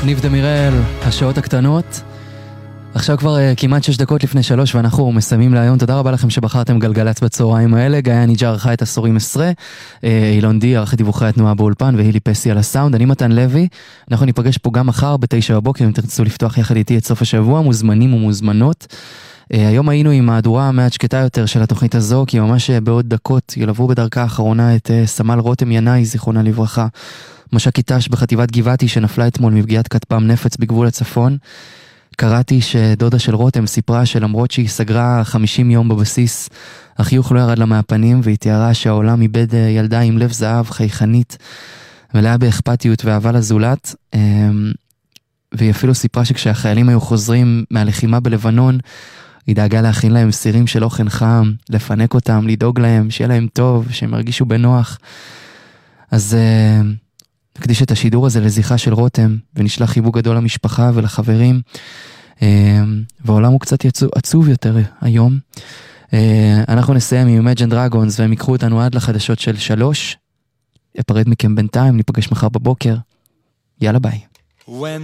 ניב דמירל, השעות הקטנות. עכשיו כבר כמעט 6 דקות לפני 3 ואנחנו מסיימים להיום. תודה רבה לכם שבחרתם גלגלץ בצהריים האלה. גיא ניג'ר ערכה את הסורים מסרה, אילון די ערך את דיווחי התנועה באולפן והילי פסי על הסאונד. אני מתן לוי, אנחנו ניפגש פה גם מחר ב9 בבוקר אם תרצו לפתוח יחד איתי את סוף השבוע, מוזמנים ומוזמנות. היום היינו עם מהדורה מעט שקטה יותר של התוכנית הזו, כי ממש בעוד דקות ילוו בדרכה האחרונה את סמל רותם ינאי, זיכרונה לברכה, מש"ק ת"ש בחטיבת גבעתי שנפלה אתמול מפגיעת כטב"ם נפץ בגבול הצפון. קראתי שדודה של רותם סיפרה שלמרות שהיא סגרה 50 יום בבסיס, החיוך לא ירד לה מהפנים, והיא תיארה שהעולם איבד ילדה עם לב זהב, חייכנית, מלאה באכפתיות ואהבה לזולת. והיא אפילו סיפרה שכשהחיילים היו חוזרים מהלחימה בלבנון, היא דאגה להכין להם סירים של אוכל חם, לפנק אותם, לדאוג להם, שיהיה להם טוב, שהם ירגישו בנוח. אז נקדיש את השידור הזה לזכרה של רותם, ונשלח חיבוק גדול למשפחה ולחברים. והעולם הוא קצת עצוב יותר היום. אנחנו נסיים עם Imagine Dragons, והם יקחו אותנו עד לחדשות של 3. אפרד מכם בינתיים, ניפגש מחר בבוקר. יאללה ביי.